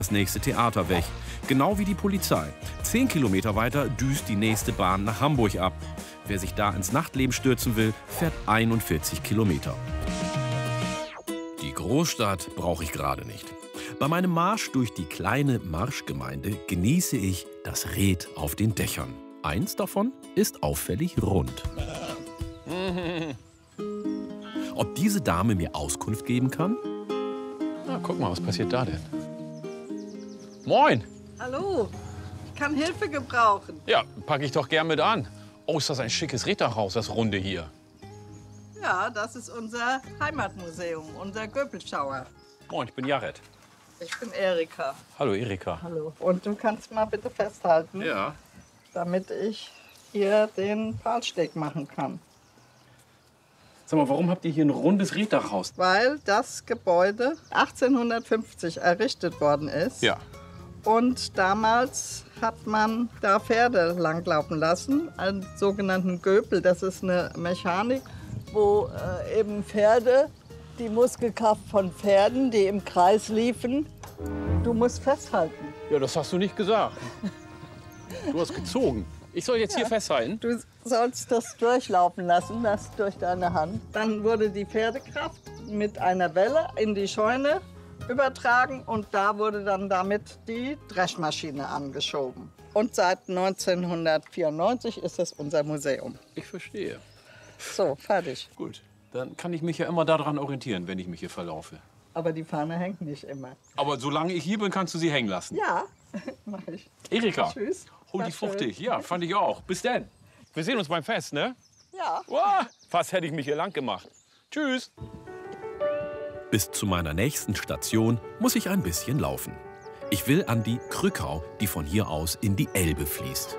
das nächste Theater weg. Genau wie die Polizei. 10 Kilometer weiter düst die nächste Bahn nach Hamburg ab. Wer sich da ins Nachtleben stürzen will, fährt 41 Kilometer. Die Großstadt brauche ich gerade nicht. Bei meinem Marsch durch die kleine Marschgemeinde genieße ich das Reh auf den Dächern. Eins davon ist auffällig rund. Ob diese Dame mir Auskunft geben kann? Na, guck mal, was passiert da denn? Moin! Hallo, ich kann Hilfe gebrauchen. Ja, packe ich doch gern mit an. Oh, ist das ein schickes Reddachhaus, das Runde hier. Ja, das ist unser Heimatmuseum, unser Göbelschauer. Moin, ich bin Jared. Ich bin Erika. Hallo, Erika. Hallo. Und du kannst mal bitte festhalten, Ja. damit ich hier den Pfahlsteg machen kann. Sag mal, warum habt ihr hier ein rundes Reddachhaus? Weil das Gebäude 1850 errichtet worden ist. Ja. Und damals hat man da Pferde langlaufen lassen, einen sogenannten Göbel. Das ist eine Mechanik, wo eben Pferde, die Muskelkraft von Pferden, die im Kreis liefen, du musst festhalten. Ja, das hast du nicht gesagt. Du hast gezogen. Ich soll jetzt hier festhalten? Du sollst das durchlaufen lassen, das durch deine Hand. Dann wurde die Pferdekraft mit einer Welle in die Scheune übertragen und da wurde dann damit die Dreschmaschine angeschoben. Und seit 1994 ist es unser Museum. Ich verstehe. So, fertig. Gut. Dann kann ich mich ja immer daran orientieren, wenn ich mich hier verlaufe. Aber die Fahne hängt nicht immer. Aber solange ich hier bin, kannst du sie hängen lassen. Ja, mach ich. Erika, Tschüss. hol War die schön. fruchtig. Ja, fand ich auch. Bis dann. Wir sehen uns beim Fest, ne? Ja. Uah, fast hätte ich mich hier lang gemacht. Tschüss. Bis zu meiner nächsten Station muss ich ein bisschen laufen. Ich will an die Krückau, die von hier aus in die Elbe fließt.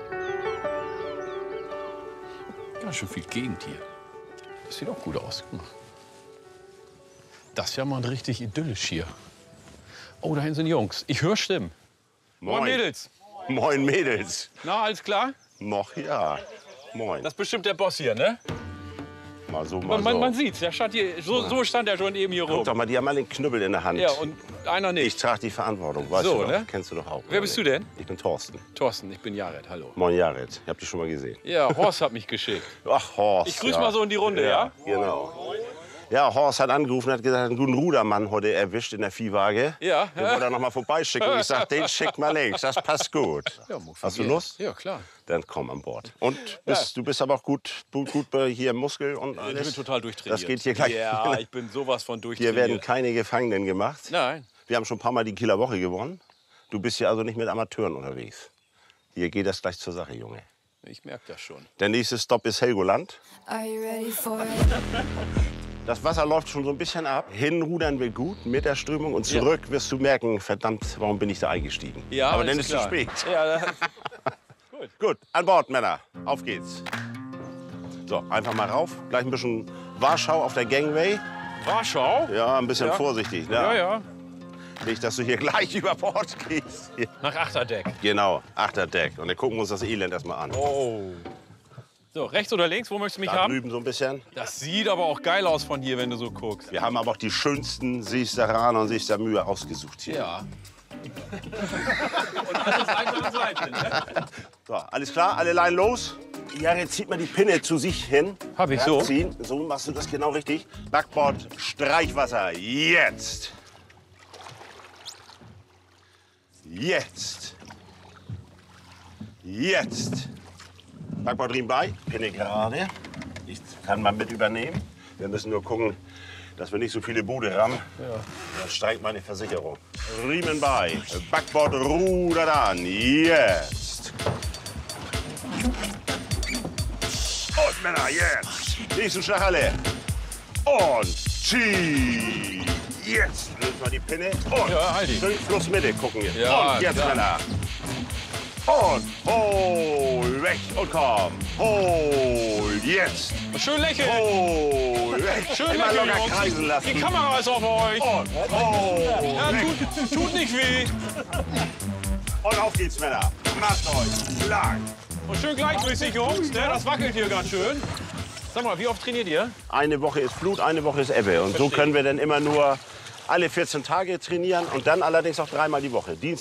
Ganz schön viel Gegend hier. Das sieht auch gut aus. Guck mal. Das ist ja mal richtig idyllisch hier. Oh, da hinten sind Jungs. Ich höre Stimmen. Moin, Mädels. Moin Mädels. Na, alles klar? Noch ja. Moin. Das ist bestimmt der Boss hier, ne? Mal so, mal Man so. sieht's. Der stand hier, so stand er schon eben hier Guck rum. doch mal, die haben alle einen Knüppel in der Hand. Ja, und einer Ich nicht. trage die Verantwortung, weißt So, du doch. ne? Kennst du doch auch. Wer bist du denn? Ich bin Thorsten. Thorsten, ich bin Jared. Hallo. Moin Jared. Ich hab dich schon mal gesehen. Ja, Horst hat mich geschickt. Ach, Horst. Ich grüß mal so in die Runde, ja? Genau. Ja, Horst hat angerufen und hat gesagt, er hat einen guten Rudermann heute erwischt in der Viehwaage. Ja. Den wollte er noch mal vorbeischicken. Und ich sag, den schick mal links, das passt gut. Ja, Mucki, Hast du ja. Lust? Ja, klar. Dann komm an Bord. Und du bist aber auch gut hier im Muskel und Ich alles? bin total durchtrainiert. Das geht hier gleich. Ja, ich bin sowas von Hier durchtrainiert. werden keine Gefangenen gemacht. Nein. Wir haben schon ein paar Mal die Kieler Woche gewonnen. Du bist hier also nicht mit Amateuren unterwegs. Hier geht das gleich zur Sache, Junge. Ich merke das schon. Der nächste Stopp ist Helgoland. Are you ready for it? Das Wasser läuft schon so ein bisschen ab. Hinrudern wir gut mit der Strömung und zurück wirst du merken, verdammt, warum bin ich da eingestiegen? Ja, aber dann ist klar. zu spät. Ja, Gut, an Bord, Männer. Auf geht's. So, einfach mal rauf. Gleich ein bisschen Warschau auf der Gangway. Warschau? Ja, ein bisschen Ja. vorsichtig. Ne? Ja, ja. Nicht, dass du hier gleich über Bord gehst. Nach Achterdeck. Genau, Achterdeck. Und dann gucken wir uns das Elend erstmal an. Oh. So, rechts oder links? Wo möchtest du mich Da haben? drüben so ein bisschen. Das sieht aber auch geil aus von hier, wenn du so guckst. Wir haben aber auch die schönsten Seesteraner und Seestermühe ausgesucht hier. Ja. Und alles Seite an Seite, ne? So, alles klar, alle Leinen los. Ja, jetzt zieht man die Pinne zu sich hin. Hab ich so? Ziehen. So machst du das genau richtig. Backbord, Streichwasser, jetzt. Jetzt. Jetzt. Backbordriemen bei, Pinne gerade. Ich kann mal mit übernehmen. Wir müssen nur gucken, dass wir nicht so viele Bude haben. Dann steigt meine Versicherung. Riemen bei, Backbord rudert an. Jetzt. Und Männer, jetzt. Nächsten Schlag alle. Und zieh. Jetzt lösen wir die Pinne. Und Ja, halt die. schön Flussmitte gucken wir. Ja, und jetzt, klar. Männer. Und hol weg und komm. Hol jetzt. Schön lächeln. Hol weg. Schön Immer lächeln, locker Jungs. kreisen lassen. Die Kamera ist auf euch. Und hol Ja, weg. tut nicht weh. Und auf geht's, Männer. Macht euch lang. Und schön gleichmäßig, Jungs. Ne, das wackelt hier ganz schön. Sag mal, wie oft trainiert ihr? Eine Woche ist Flut, eine Woche ist Ebbe. Und so Verstehe. können wir dann immer nur alle 14 Tage trainieren und dann allerdings auch dreimal die Woche. Dienstag